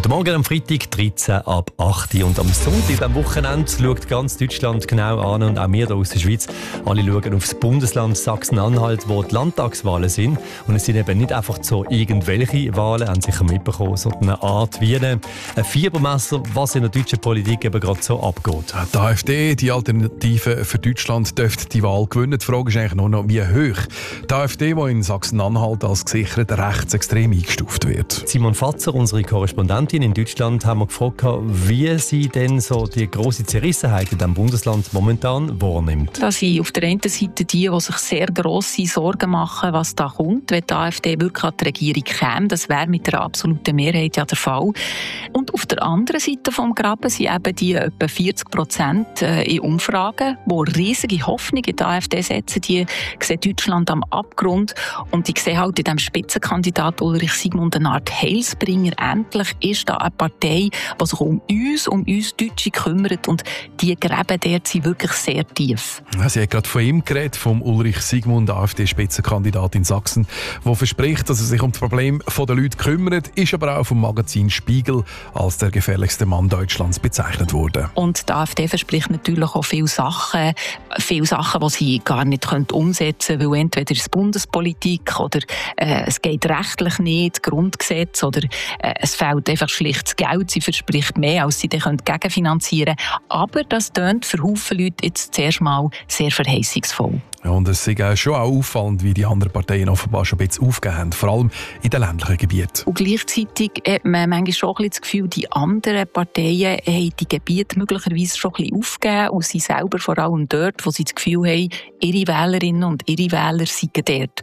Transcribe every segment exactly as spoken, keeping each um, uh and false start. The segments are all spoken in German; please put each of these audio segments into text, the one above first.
Guten Morgen am Freitag, dreizehn ab acht Uhr. Und am Sonntag, am Wochenende, schaut ganz Deutschland genau an und auch wir hier aus der Schweiz. Alle schauen auf das Bundesland Sachsen-Anhalt, wo die Landtagswahlen sind. Und es sind eben nicht einfach so irgendwelche Wahlen, haben sicher mitbekommen, sondern eine Art wie eine, ein Fiebermesser, was in der deutschen Politik eben gerade so abgeht. Die AfD, die Alternative für Deutschland, dürfte die Wahl gewinnen. Die Frage ist eigentlich nur noch, wie hoch. Die AfD, die in Sachsen-Anhalt als gesichert rechtsextrem eingestuft wird. Simon Fatzer, unsere Korrespondentin in Deutschland, haben wir gefragt, wie sie denn so die grosse Zerrissenheit in diesem Bundesland momentan wahrnimmt. Das sind auf der einen Seite die, die sich sehr grosse Sorgen machen, was da kommt, wenn die AfD wirklich an die Regierung käme. Das wäre mit der absoluten Mehrheit ja der Fall. Und auf der anderen Seite vom Graben sind eben die etwa vierzig Prozent in Umfragen, die riesige Hoffnung in die AfD setzen. Die sehen Deutschland am Abgrund und die sehen halt in diesem Spitzenkandidat Ulrich Sigmund eine Art Heilsbringer. Endlich ist da eine Partei, die sich um uns, um uns Deutsche kümmert, und die Gräben dort sind wirklich sehr tief. Sie hat gerade von ihm geredet, vom Ulrich Sigmund, AfD-Spitzenkandidat in Sachsen, der verspricht, dass er sich um das Problem der Leute kümmert, ist aber auch vom Magazin Spiegel als der gefährlichste Mann Deutschlands bezeichnet worden. Und die AfD verspricht natürlich auch viele Sachen, viele Sachen, die sie gar nicht umsetzen können, weil entweder ist es Bundespolitik oder äh, es geht rechtlich nicht, Grundgesetz, oder äh, es fehlt einfach schlicht das Geld. Sie verspricht mehr, als sie dann gegenfinanzieren können. Aber das tönt für Haufen Leute jetzt zuerst mal sehr verheißungsvoll. Ja, und es ist schon auch auffallend, wie die anderen Parteien offenbar schon ein bisschen aufgegeben haben, vor allem in den ländlichen Gebieten. Und gleichzeitig hat man manchmal schon ein bisschen das Gefühl, die anderen Parteien haben die Gebiete möglicherweise schon ein bisschen aufgegeben und sind selber vor allem dort, wo sie das Gefühl haben, ihre Wählerinnen und ihre Wähler seien dort.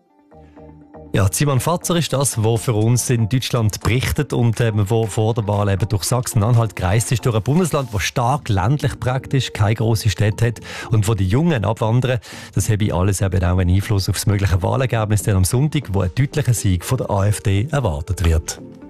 Ja, Simon Fatzer ist das, was für uns in Deutschland berichtet und ähm, wo vor der Wahl eben durch Sachsen-Anhalt gereist ist, durch ein Bundesland, das stark ländlich praktisch keine grosse Städte hat und wo die Jungen abwandern. Das habe alles eben auch einen Einfluss auf das mögliche Wahlergebnis dann am Sonntag, wo ein deutlicher Sieg von der AfD erwartet wird.